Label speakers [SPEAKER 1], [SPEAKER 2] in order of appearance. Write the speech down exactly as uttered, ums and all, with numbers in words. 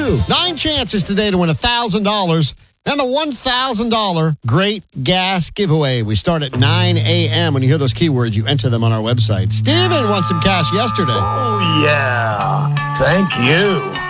[SPEAKER 1] you. Nine chances today to win one thousand dollars and the one thousand dollars Great Gas Giveaway. We start at nine a.m. When you hear those keywords, you enter them on our website. Steven won some cash yesterday.
[SPEAKER 2] Oh, yeah. Thank you.